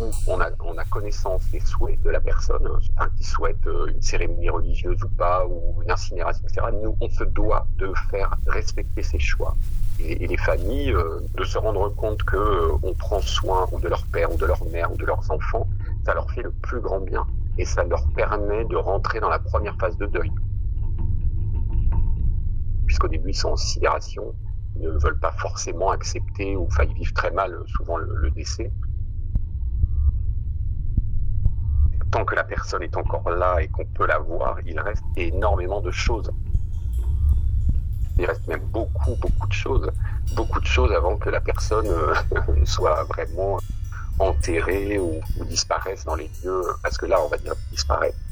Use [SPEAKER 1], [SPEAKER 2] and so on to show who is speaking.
[SPEAKER 1] où on a connaissance des souhaits de la personne, qui souhaite une cérémonie religieuse ou pas, ou une incinération, etc. Nous, on se doit de faire respecter ces choix. Et les familles, de se rendre compte que on prend soin ou de leur père, ou de leur mère, ou de leurs enfants, ça leur fait le plus grand bien. Et ça leur permet de rentrer dans la première phase de deuil. Puisqu'au début, ils sont en sidération, ils ne veulent pas forcément accepter, ou ils vivent très mal souvent le décès. Tant que la personne est encore là et qu'on peut la voir, il reste énormément de choses. Il reste même beaucoup de choses avant que la personne soit vraiment enterrée ou disparaisse dans les lieux, parce que là, on va dire disparaître.